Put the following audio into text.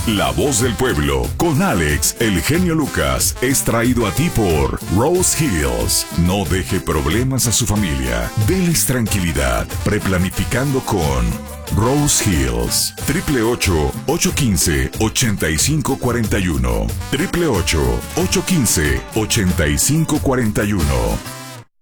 La voz del pueblo con Alex, el genio Lucas, es traído a ti por Rose Hills. No deje problemas a su familia. Deles tranquilidad. Preplanificando con Rose Hills. 888-815-8541. 888-815-8541.